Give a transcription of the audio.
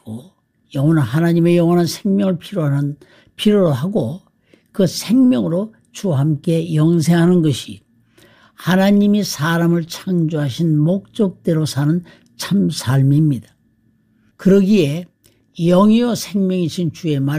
가지고 영원한 하나님의 영원한 생명을 필요로 하고 그 생명으로 주와 함께 영생하는 것이 하나님이 사람을 창조하신 목적대로 사는 참 삶입니다. 그러기에 영이요 생명이신 주의 말씀